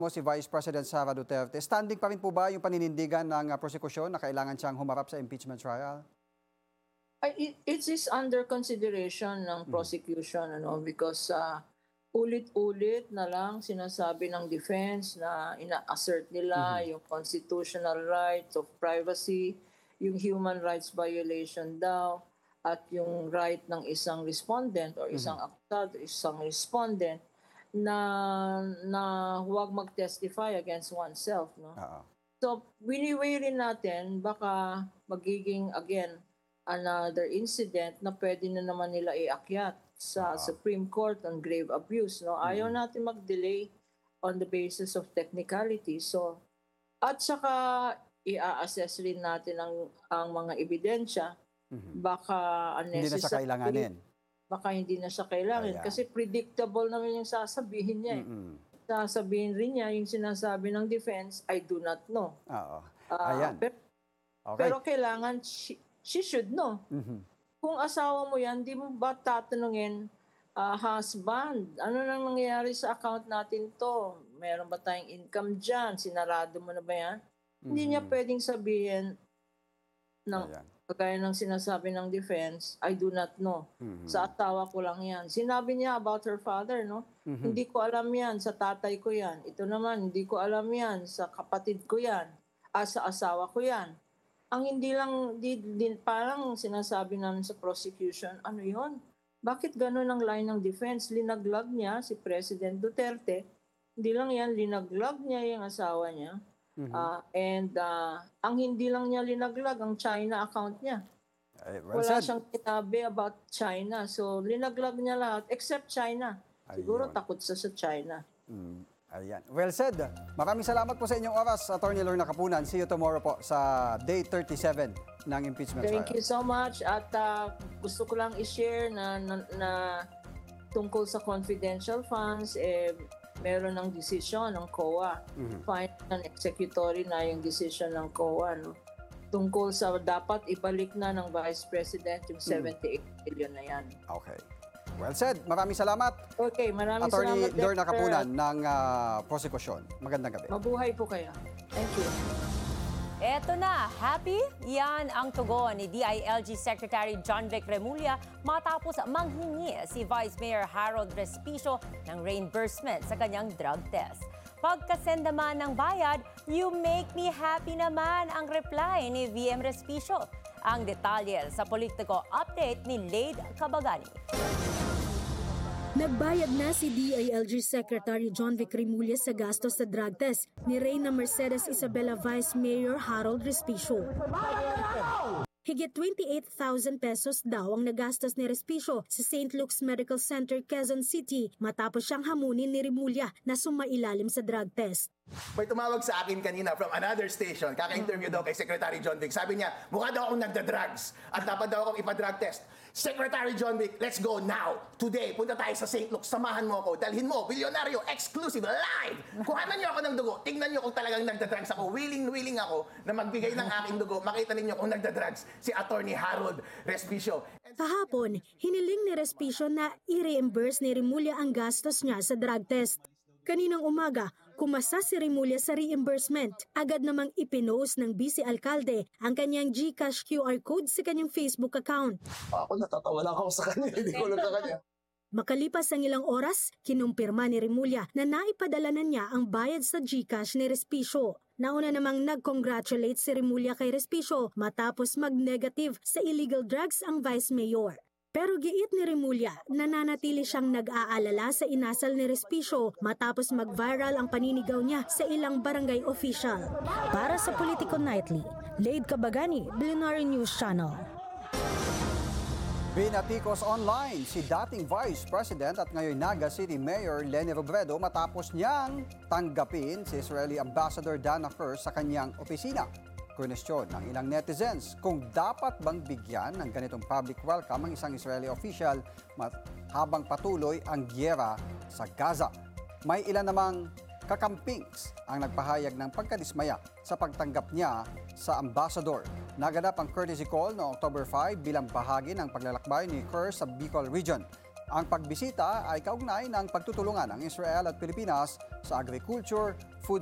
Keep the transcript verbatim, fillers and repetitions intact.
mo si Vice President Sara Duterte. Standing pa rin po ba yung paninindigan ng uh, prosekusyon na kailangan siyang humarap sa impeachment trial? It, it is under consideration ng prosecution, ano, because uh, ulit-ulit na lang sinasabi ng defense na ina-assert nila mm-hmm. yung constitutional rights of privacy, yung human rights violation daw, at yung right ng isang respondent or isang mm-hmm. aktado, isang respondent na na huwag mag-testify against oneself, no? Uh-huh. So, wini-weigh rin natin baka magiging again another incident na pwede na naman nila iakyat sa uh-huh. Supreme Court on grave abuse, no? Mm-hmm. Ayaw natin mag-delay on the basis of technicality. So, at saka i-assess rin natin ang ang mga ebidensya. Mm-hmm. Baka unnecessary. Hindi na siya kailanganin. Baka hindi na siya kailangan. Ayan. Kasi predictable naman yung sasabihin niya. Eh. Mm-hmm. Sasabihin rin niya yung sinasabi ng defense, I do not know. Oo. Uh, Ayan. Pero, okay. pero kailangan, she, she should know. Mm-hmm. Kung asawa mo yan, di mo ba tatanungin, uh, husband, ano nang nangyayari sa account natin to? Meron ba tayong income dyan? Sinarado mo na ba yan? Mm-hmm. Hindi niya pwedeng sabihin ng... Ayan. Kagaya ng sinasabi ng defense, I do not know. Mm-hmm. Sa asawa ko lang yan. Sinabi niya about her father, no? Mm-hmm. Hindi ko alam yan, sa tatay ko yan. Ito naman, hindi ko alam yan, sa kapatid ko yan. Ah, sa asawa ko yan. Ang hindi lang, di, di, parang sinasabi namin sa prosecution, ano yon? Bakit gano'n ang line ng defense? Linaglag niya si President Duterte. Hindi lang yan, linaglag niya yung asawa niya. Mm-hmm. Uh, and uh, ang hindi lang niya linaglag, ang China account niya. Ay, well Wala said. Siyang kitabi about China. So, linaglag niya lahat except China. Siguro Ayun. takot siya sa China. Mm, ayan. Well said. Maraming salamat po sa inyong oras, Attorney Lorna Capunan. See you tomorrow po sa day thirty-seven ng impeachment Thank trial. Thank you so much. At uh, gusto ko lang i-share na, na, na tungkol sa confidential funds, eh, meron ng desisyon ng C O A. Mm-hmm. Final and executory na yung desisyon ng C O A. No? Tungkol sa dapat ibalik na ng Vice President yung seventy-eight mm-hmm. billion na yan. Okay. Well said. Maraming salamat. Okay, maraming Attorney salamat. Attorney Lorna Capunan ng uh, prosekusyon. Magandang gabi. Mabuhay po kayo. Thank you. Eto na, happy? Yan ang tugon ni D I L G Secretary John Vic Remulla matapos manghingi si Vice Mayor Harold Respicio ng reimbursement sa kanyang drug test. Pagkasend naman ng bayad, you make me happy naman ang reply ni V M Respicio. Ang detalye sa Politico Update ni Lade Cabagani. Nagbayad na si D I L G Secretary John Vic Remulla sa gastos sa drug test ni Reyna Mercedes Isabela Vice Mayor Harold Respicio. Higit twenty-eight thousand pesos daw ang nagastos ni Respicio sa Saint Luke's Medical Center, Quezon City matapos siyang hamunin ni Remulla na sumailalim sa drug test. May tumawag sa akin kanina from another station, kaka-interview daw kay Secretary John Vic. Sabi niya, mukha daw akong nagda-drugs at dapat daw akong ipa-drug test. Secretary John Vic, let's go now. Today, punta tayo sa Saint Luke's. Samahan mo ako. Dalhin mo, bilyonaryo, exclusive, live. Kuhanan niyo ako ng dugo. Tingnan niyo kung talagang nagda-drugs ako. Willing-willing ako na magbigay ng aking dugo. Makita ninyo kung nagda-drugs si Attorney Harold Respicio. Kahapon, hiniling ni Respicio na i-reimburse ni Remulla ang gastos niya sa drug test. Kaninang umaga, kumasa si Remulla sa reimbursement. Agad namang ipinost ng Vice Alcalde ang kanyang GCash Q R code sa kanyang Facebook account. Ako natatawa lang ako sa kanya, hindi ko lang sa kanya. Makalipas ang ilang oras, kinumpirma ni Remulla na naipadala na niya ang bayad sa GCash ni Respicio. Nauna namang nag-congratulate si Remulla kay Respicio matapos mag-negative sa illegal drugs ang Vice Mayor. Pero giit ni Remulla, nananatili siyang nag-aalala sa inasal ni Respicio matapos mag-viral ang paninigaw niya sa ilang barangay official. Para sa Politico Nightly, Lade Cabagani, Billionaire News Channel. Binatikos online si dating Vice President at ngayon Naga City Mayor Leni Robredo matapos niyang tanggapin si Israeli Ambassador Dana Hersh sa kanyang opisina. Kwestiyon ng ilang netizens kung dapat bang bigyan ng ganitong public welcome ang isang Israeli official habang patuloy ang gyera sa Gaza. May ilan namang kakampings ang nagpahayag ng pagkadismaya sa pagtanggap niya sa ambassador. Naganap ang courtesy call noong October five bilang bahagi ng paglalakbay ni Hersh sa Bicol Region. Ang pagbisita ay kaugnay ng pagtutulungan ng Israel at Pilipinas sa agriculture, food